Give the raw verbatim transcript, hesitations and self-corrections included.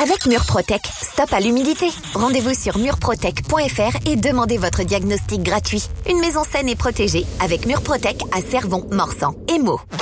Avec Murprotec, stop à l'humidité. Rendez-vous sur murprotec point f r et demandez votre diagnostic gratuit. Une maison saine et protégée avec Murprotec à Cervon, Morsan et Meaux.